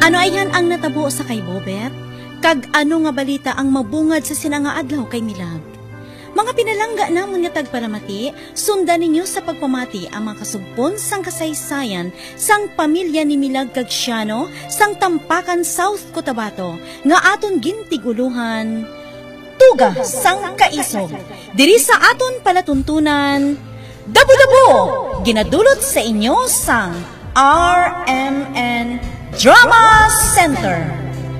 Ano ayan ang natabo sa kay Bobet? Kag ano nga balita ang mabungad sa sinanga adlaw kay Milag? Mga pinalangga namon nga tagparamati, sundan ninyo sa pagpamati ang mga kasugpon sang kasaysayan sang pamilya ni Milag Cagciano sang Tampakan, South Cotabato nga aton gintiguluhan tuga sang kaisog. Diri sa aton palatuntunan, Dabo-Dabo, ginadulot sa inyo sang RMN Drama Center.